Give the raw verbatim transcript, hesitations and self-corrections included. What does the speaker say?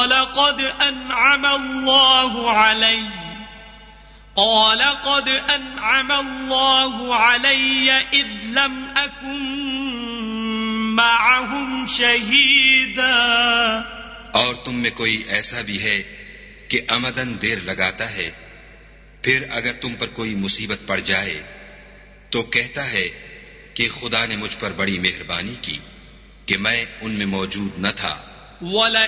قال قد أنعم الله علي قال قد أنعم الله علي إذ لم أكن معهم شهيدا। और तुम में कोई ऐसा भी है कि अमदन देर लगाता है, फिर अगर तुम पर कोई मुसीबत पड़ जाए तो कहता है कि खुदा ने मुझ पर बड़ी मेहरबानी की कि मैं उनमें मौजूद न था।